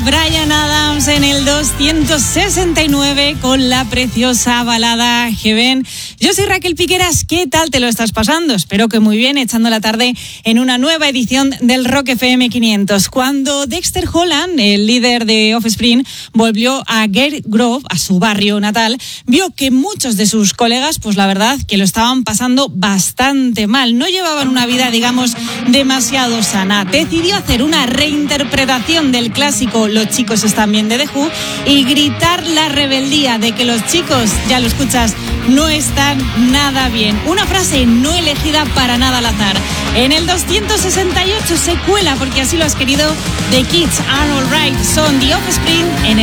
Bryan Adams en el 269 con la preciosa balada Heaven. Yo soy Raquel Piqueras, ¿qué tal te lo estás pasando? Espero que muy bien, echando la tarde en una nueva edición del Rock FM 500. Cuando Dexter Holland, el líder de Offspring, volvió a Gate Grove, a su barrio natal, vio que muchos de sus colegas, pues la verdad, que lo estaban pasando bastante mal. No llevaban una vida, digamos, demasiado sana. Decidió hacer una reinterpretación del clásico Los chicos están bien de The Who y gritar la rebeldía de que los chicos, ya lo escuchas, no están nada bien. Una frase no elegida para nada al azar. En el 268 se cuela, porque así lo has querido, The Kids Are Alright, son The Offspring en el